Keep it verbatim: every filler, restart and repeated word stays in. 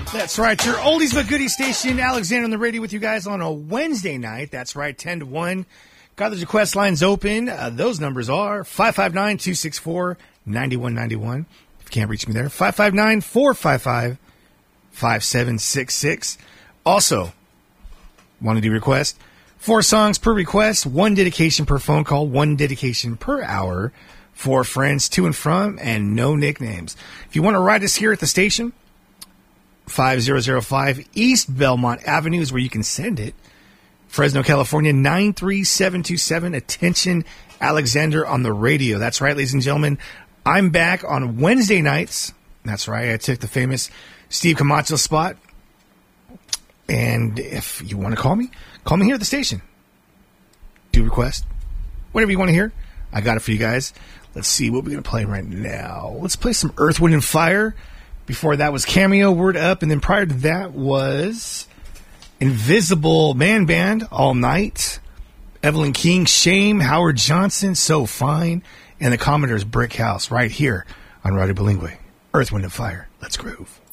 That's right, your oldies but goodies station, Alexander on the radio with you guys on a Wednesday night. That's right, ten to one. Got those request lines open. Uh, those numbers are five five nine, two six four, nine one nine one. If you can't reach me there, five five nine, four five five, five seven six six. Also, want to do request? Four songs per request, one dedication per phone call, one dedication per hour for friends to and from, and no nicknames. If you want to write us here at the station, five thousand five East Belmont Avenue is where you can send it. Fresno, California, nine three seven two seven. Attention, Alexander on the radio. That's right, ladies and gentlemen. I'm back on Wednesday nights. That's right. I took the famous Steve Camacho spot. And if you want to call me, call me here at the station. Do request. Whatever you want to hear, I got it for you guys. Let's see what we're going to play right now. Let's play some Earth, Wind, and Fire. Before that was Cameo, Word Up. And then prior to that was Invisible Man Band, All Night. Evelyn King, Shame. Howard Johnson, So Fine. And the Commodore's Brick House right here on Radio Bilingue. Earth, Wind, and Fire. Let's groove.